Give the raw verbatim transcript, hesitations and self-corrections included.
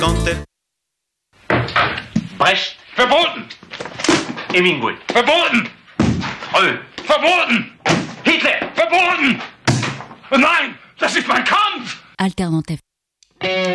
Quand elle... Brecht, verboten! Hemingway, verboten! Freud, verboten! Hitler, verboten! Nein, das ist mein Kampf! Alternative.